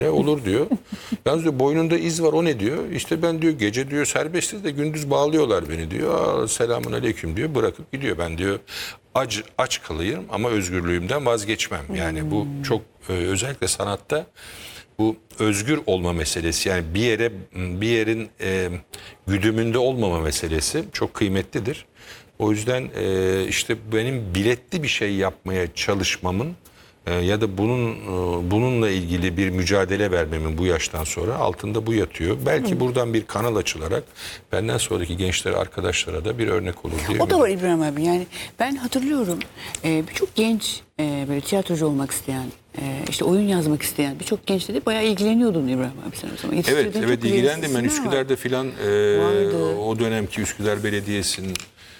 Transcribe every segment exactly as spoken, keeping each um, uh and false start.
Ne olur diyor. Yalnız diyor boynunda iz var, o ne diyor. İşte ben diyor gece diyor serbestiz de gündüz bağlıyorlar beni diyor. Aa, selamun aleyküm diyor, bırakıp gidiyor. Ben diyor aç, aç kalayım ama özgürlüğümden vazgeçmem. Yani bu çok e, özellikle sanatta bu özgür olma meselesi, yani bir yere bir yerin e, güdümünde olmama meselesi çok kıymetlidir. O yüzden e, işte benim biletli bir şey yapmaya çalışmamın e, ya da bunun e, bununla ilgili bir mücadele vermemin bu yaştan sonra altında bu yatıyor. Belki Hı. buradan bir kanal açılarak benden sonraki gençlere, arkadaşlara da bir örnek olur diye. O da var İbrahim abi. Yani ben hatırlıyorum e, birçok genç e, böyle tiyatrocu olmak isteyen, e, işte oyun yazmak isteyen birçok genç dedi bayağı ilgileniyordun İbrahim abi sen o zaman. Evet, evet ilgilendim ben Üsküdar'da filan e, o dönemki Üsküdar Belediyesi'nin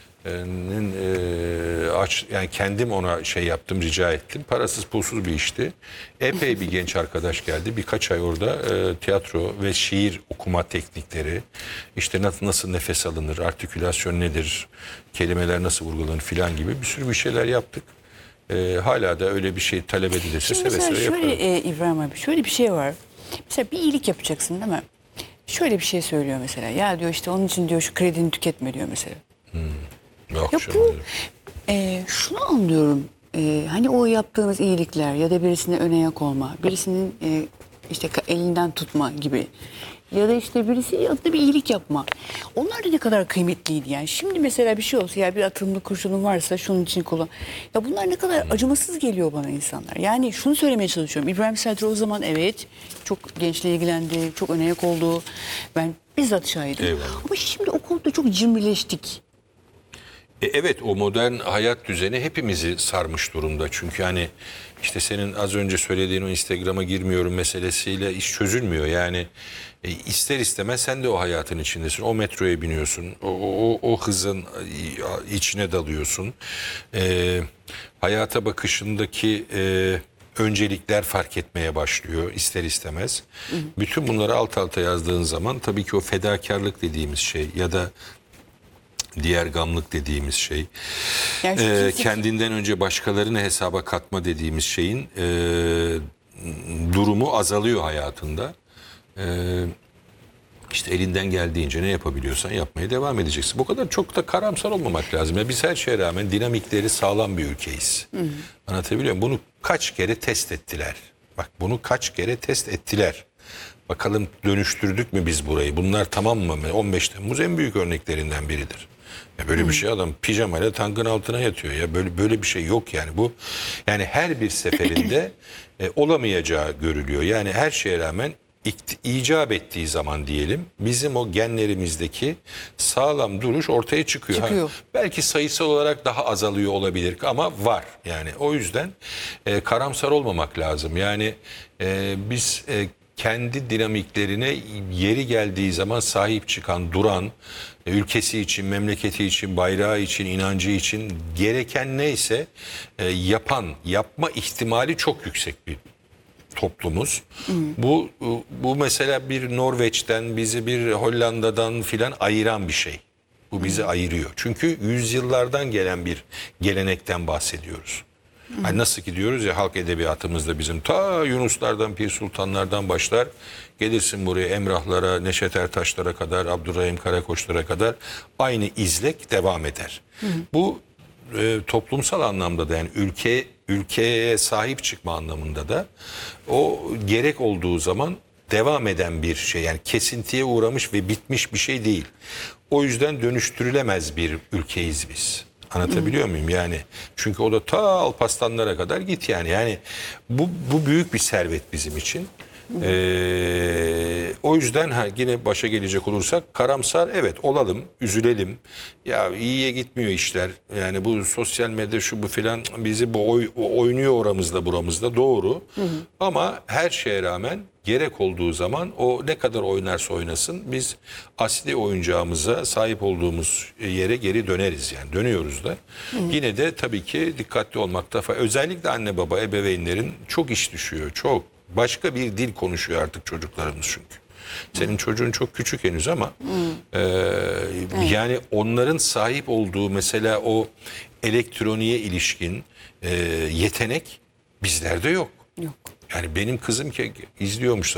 e, aç, yani kendim ona şey yaptım, rica ettim. Parasız pulsuz bir işti. Epey bir genç arkadaş geldi. Birkaç ay orada e, tiyatro ve şiir okuma teknikleri, işte nasıl, nasıl nefes alınır, artikülasyon nedir, kelimeler nasıl vurgulanır filan gibi bir sürü bir şeyler yaptık. E, hala da öyle bir şey talep edilirse seve seve şöyle, yaparım. E, İbrahim abi şöyle bir şey var. Mesela bir iyilik yapacaksın değil mi? Şöyle bir şey söylüyor mesela. Ya diyor işte onun için diyor şu kredini tüketme diyor mesela. Hmm. Yok, Ya bu e, şunu anlıyorum. E, hani o yaptığımız iyilikler ya da birisine ön ayak olma, birisinin e, işte elinden tutma gibi ya da işte birisi adına bir iyilik yapma. Onlar da ne kadar kıymetliydi yani. Şimdi mesela bir şey olsa ya bir atımlı kurşunun varsa şunun için kullan. Ya bunlar ne kadar acımasız geliyor bana insanlar. Yani şunu söylemeye çalışıyorum. İbrahim Serter o zaman evet çok gençle ilgilendi, çok ön ayak oldu. Ben bizzat şahidim. Eyvallah. Ama şimdi o konuda çok cimrileştik. E, Evet, o modern hayat düzeni hepimizi sarmış durumda. Çünkü hani işte senin az önce söylediğin o Instagram'a girmiyorum meselesiyle iş çözülmüyor. Yani e, ister istemez sen de o hayatın içindesin. O metroya biniyorsun. O, o, o hızın içine dalıyorsun. E, hayata bakışındaki e, öncelikler fark etmeye başlıyor ister istemez. Hı hı. Bütün bunları alt alta yazdığın zaman tabii ki o fedakarlık dediğimiz şey ya da diğer gamlık dediğimiz şey, yani e, kendinden önce başkalarını hesaba katma dediğimiz şeyin e, durumu azalıyor hayatında. E, işte elinden geldiğince ne yapabiliyorsan yapmaya devam edeceksin. Bu kadar çok da karamsar olmamak lazım. Ya biz her şeye rağmen dinamikleri sağlam bir ülkeyiz. Hı hı. Anlatabiliyor muyum? Bunu kaç kere test ettiler. Bak bunu kaç kere test ettiler. Bakalım dönüştürdük mü biz burayı? Bunlar tamam mı? on beş Temmuz en büyük örneklerinden biridir. Ya böyle bir şey, adam pijamayla tankın altına yatıyor ya, böyle böyle bir şey yok yani. Bu yani her bir seferinde e, olamayacağı görülüyor. Yani her şeye rağmen icap ettiği zaman diyelim bizim o genlerimizdeki sağlam duruş ortaya çıkıyor. çıkıyor. Ha, belki sayısal olarak daha azalıyor olabilir ama var yani. O yüzden e, karamsar olmamak lazım. Yani e, biz e, kendi dinamiklerine yeri geldiği zaman sahip çıkan, duran, ülkesi için, memleketi için, bayrağı için, inancı için gereken neyse e, yapan, yapma ihtimali çok yüksek bir toplumuz. Hı. Bu bu mesela bir Norveç'ten, bizi bir Hollanda'dan filan ayıran bir şey. Bu bizi Hı. ayırıyor. Çünkü yüzyıllardan gelen bir gelenekten bahsediyoruz. Yani nasıl ki diyoruz ya, halk edebiyatımızda bizim ta Yunuslardan, Pir Sultanlardan başlar. Gelirsin buraya Emrahlara, Neşet Ertaşlara kadar, Abdurrahim Karakoçlara kadar aynı izlek devam eder. Hı hı. Bu e, toplumsal anlamda da yani ülke ülkeye sahip çıkma anlamında da o gerek olduğu zaman devam eden bir şey. Yani kesintiye uğramış ve bitmiş bir şey değil. O yüzden dönüştürülemez bir ülkeyiz biz. Anlatabiliyor muyum yani? Çünkü o da ta Alparslanlara kadar git yani. Yani bu bu büyük bir servet bizim için. Ee, o yüzden ha, yine başa gelecek olursak karamsar evet olalım, üzülelim. Ya iyiye gitmiyor işler. Yani bu sosyal medya şu bu filan bizi bu oy, oynuyor oramızda buramızda, doğru. Hı hı. Ama her şeye rağmen gerek olduğu zaman o ne kadar oynarsa oynasın biz asli oyuncağımıza, sahip olduğumuz yere geri döneriz yani, dönüyoruz da. Hı. Yine de tabii ki dikkatli olmakta fayda. Özellikle anne baba, ebeveynlerin çok iş düşüyor, çok. Başka bir dil konuşuyor artık çocuklarımız çünkü. Senin çocuğun çok küçük henüz ama e, evet. yani onların sahip olduğu mesela o elektroniğe ilişkin e, yetenek bizlerde yok. Yok. Yani benim kızım ki izliyormuş